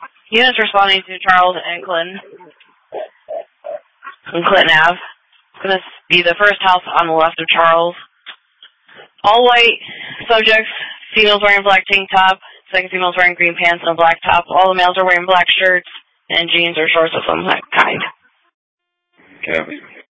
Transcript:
Units responding to Charles and Clinton. And Clinton Ave. It's going to be the first house on the left of Charles. All white subjects. Females wearing black tank top. Second females wearing green pants and a black top. All the males are wearing black shirts and jeans or shorts of some kind. Copy.